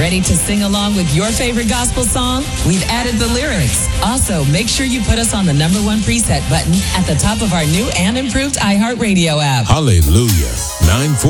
Ready to sing along with your favorite gospel song? We've added the lyrics. Also, make sure you put us on the #1 preset button at the top of our new and improved iHeartRadio app. Hallelujah. 940